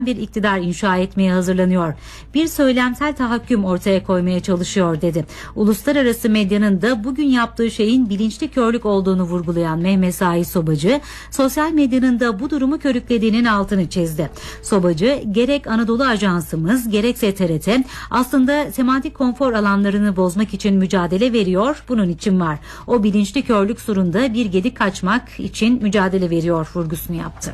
bir iktidar inşa etmeye hazırlanıyor. Bir söylemsel tahakküm ortaya koymaya çalışıyor dedi. Uluslararası medyanın da bugün yaptığı şeyin bilinçli körlük olduğunu vurgulayan Mehmet Said Sobacı, sosyal medyanın da bu durumu körüklediğinin altını çizdi. Sobacı, gerek Anadolu Ajansımız gerekse TRT aslında semantik konfor alanlarını bozmak için mücadele veriyor, bunun için var. O bilinçli körlük surunda bir gedik kaçmak için mücadele veriyor vurgusunu yaptı.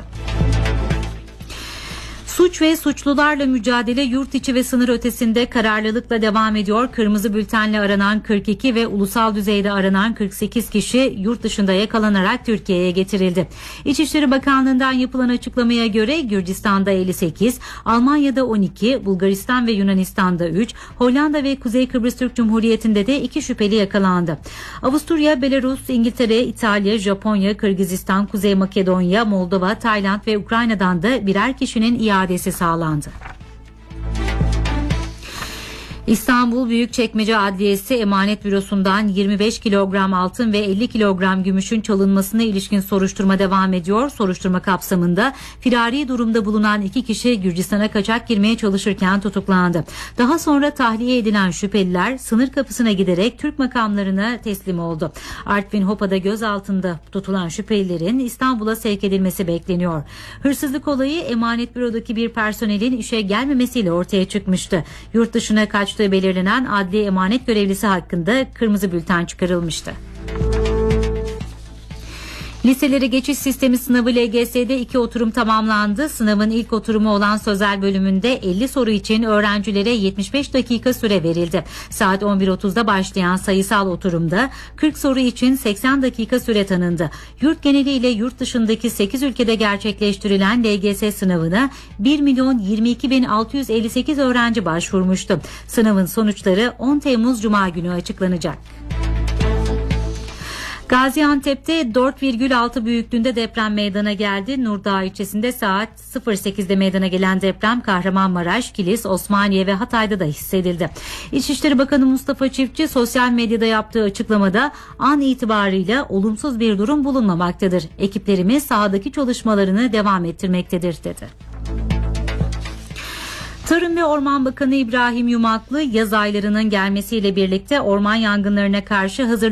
Suç ve suçlularla mücadele yurt içi ve sınır ötesinde kararlılıkla devam ediyor. Kırmızı bültenle aranan 42 ve ulusal düzeyde aranan 48 kişi yurt dışında yakalanarak Türkiye'ye getirildi. İçişleri Bakanlığı'ndan yapılan açıklamaya göre Gürcistan'da 58, Almanya'da 12, Bulgaristan ve Yunanistan'da 3, Hollanda ve Kuzey Kıbrıs Türk Cumhuriyeti'nde de 2 şüpheli yakalandı. Avusturya, Belarus, İngiltere, İtalya, Japonya, Kırgızistan, Kuzey Makedonya, Moldova, Tayland ve Ukrayna'dan da birer kişinin iadesi sağlandı. İstanbul Büyükçekmece Adliyesi Emanet Bürosu'ndan 25 kilogram altın ve 50 kilogram gümüşün çalınmasına ilişkin soruşturma devam ediyor. Soruşturma kapsamında firari durumda bulunan 2 kişi Gürcistan'a kaçak girmeye çalışırken tutuklandı. Daha sonra tahliye edilen şüpheliler sınır kapısına giderek Türk makamlarına teslim oldu. Artvin Hopa'da gözaltında tutulan şüphelilerin İstanbul'a sevk edilmesi bekleniyor. Hırsızlık olayı Emanet Büro'daki bir personelin işe gelmemesiyle ortaya çıkmıştı. Yurt dışına kaçtığı belirlenen adli emanet görevlisi hakkında kırmızı bülten çıkarılmıştı. Liselere geçiş sistemi sınavı LGS'de 2 oturum tamamlandı. Sınavın ilk oturumu olan sözel bölümünde 50 soru için öğrencilere 75 dakika süre verildi. Saat 11.30'da başlayan sayısal oturumda 40 soru için 80 dakika süre tanındı. Yurt geneliyle yurt dışındaki 8 ülkede gerçekleştirilen LGS sınavına 1.022.658 öğrenci başvurmuştu. Sınavın sonuçları 10 Temmuz Cuma günü açıklanacak. Gaziantep'te 4,6 büyüklüğünde deprem meydana geldi. Nurdağ ilçesinde saat 08'de meydana gelen deprem Kahramanmaraş, Kilis, Osmaniye ve Hatay'da da hissedildi. İçişleri Bakanı Mustafa Çiftçi sosyal medyada yaptığı açıklamada an itibarıyla olumsuz bir durum bulunmamaktadır. Ekiplerimiz sahadaki çalışmalarını devam ettirmektedir dedi. Tarım ve Orman Bakanı İbrahim Yumaklı yaz aylarının gelmesiyle birlikte orman yangınlarına karşı hazırlık